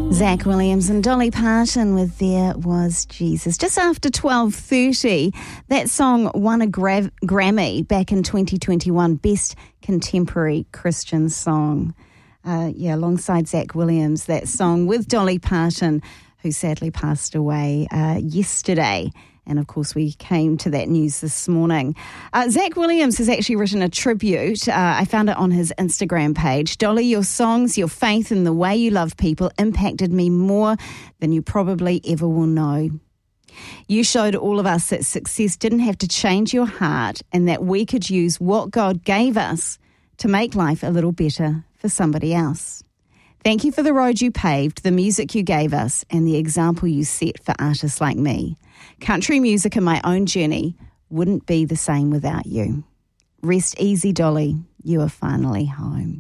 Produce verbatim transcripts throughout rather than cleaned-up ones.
Zach Williams and Dolly Parton with There Was Jesus. Just after twelve thirty, that song won a gra- Grammy back in twenty twenty-one, Best Contemporary Christian Song. Uh, yeah, alongside Zach Williams, that song with Dolly Parton, who sadly passed away uh, yesterday. And, of course, we came to that news this morning. Uh, Zach Williams has actually written a tribute. Uh, I found it on his Instagram page. Dolly, your songs, your faith and the way you love people impacted me more than you probably ever will know. You showed all of us that success didn't have to change your heart and that we could use what God gave us to make life a little better for somebody else. Thank you for the road you paved, the music you gave us, and the example you set for artists like me. Country music and my own journey wouldn't be the same without you. Rest easy, Dolly. You are finally home.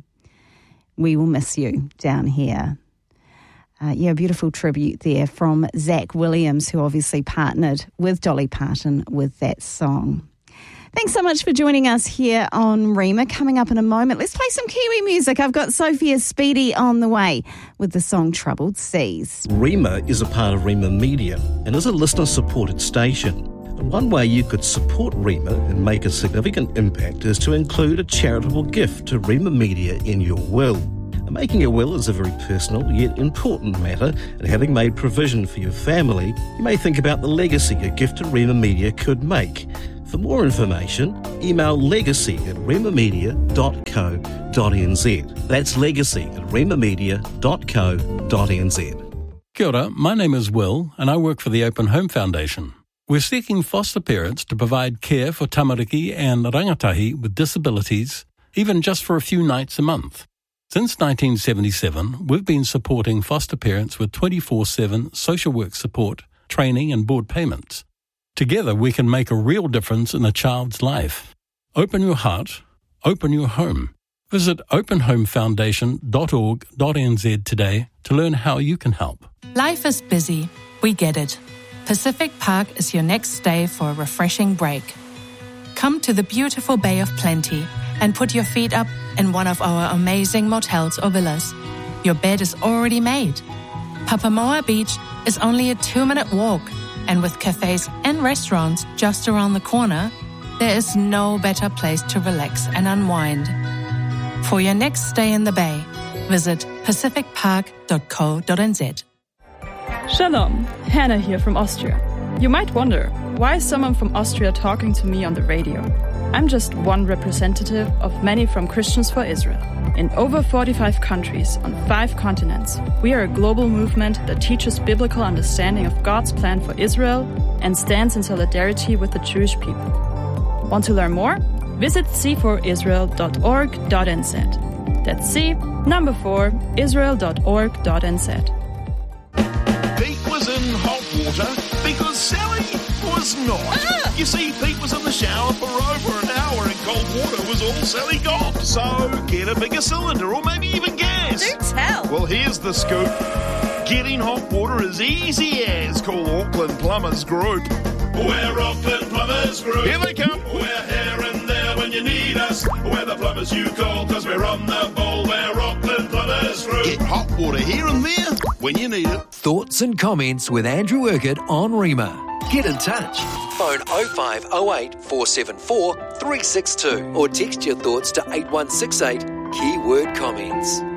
We will miss you down here. Uh, yeah, beautiful tribute there from Zach Williams, who obviously partnered with Dolly Parton with that song. Thanks so much for joining us here on Rhema. Coming up in a moment, let's play some Kiwi music. I've got Sophia Speedy on the way with the song Troubled Seas. Rhema is a part of Rhema Media and is a listener-supported station. One way you could support Rhema and make a significant impact is to include a charitable gift to Rhema Media in your will. Making a will is a very personal yet important matter, and having made provision for your family, you may think about the legacy a gift to Rhema Media could make. For more information, email legacy at rhema media dot co dot n z. That's legacy at rhema media dot co dot n z. Kia ora, my name is Will, and I work for the Open Home Foundation. We're seeking foster parents to provide care for tamariki and rangatahi with disabilities, even just for a few nights a month. Since nineteen seventy-seven, we've been supporting foster parents with twenty-four seven social work support, training and board payments. Together, we can make a real difference in a child's life. Open your heart, open your home. Visit open home foundation dot org dot n z today to learn how you can help. Life is busy. We get it. Pacific Park is your next stay for a refreshing break. Come to the beautiful Bay of Plenty and put your feet up in one of our amazing motels or villas. Your bed is already made. Papamoa Beach is only a two-minute walk, and with cafes and restaurants just around the corner, there is no better place to relax and unwind. For your next stay in the Bay, visit pacific park dot co dot n z. Shalom, Hannah here from Austria. You might wonder, why is someone from Austria talking to me on the radio? I'm just one representative of many from Christians for Israel. In over forty-five countries on five continents, we are a global movement that teaches biblical understanding of God's plan for Israel and stands in solidarity with the Jewish people. Want to learn more? Visit c four israel dot org dot n z. That's C, number four, israel dot org dot n z. Pete was in hot water because Sally was not. Ah! You see, Pete was in the shower for over an hour and cold water was all Sally got. So get a bigger cylinder or maybe even gas. Do tell. Well, here's the scoop. Getting hot water as easy as call Auckland Plumbers Group. We're Auckland Plumbers Group. Here they come. We're here and there when you need us. We're the plumbers you call because we're on the ball. We're Auckland Plumbers Group. Get hot water here and there when you need it. Thoughts and comments with Andrew Urquhart on Rhema. Get in touch. Phone oh five oh eight, four seven four, three six two or text your thoughts to eight one six eight, keyword comments.